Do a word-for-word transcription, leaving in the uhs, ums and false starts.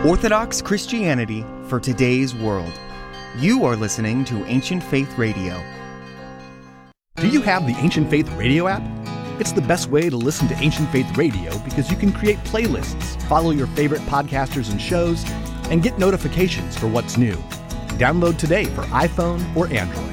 Orthodox Christianity for today's world. You are listening to Ancient Faith Radio. Do you have the Ancient Faith Radio app? It's the best way to listen to Ancient Faith Radio because you can create playlists, follow your favorite podcasters and shows, and get notifications for what's new. Download today for iPhone or Android.